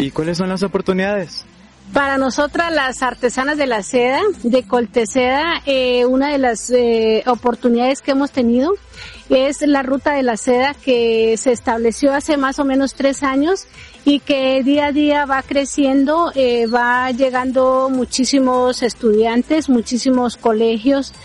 ¿Y cuáles son las oportunidades? Para nosotras, las artesanas de la seda, de Colteseda, una de las oportunidades que hemos tenido es la ruta de la seda, que se estableció hace más o menos 3 años y que día a día va creciendo, va llegando muchísimos estudiantes, muchísimos colegios,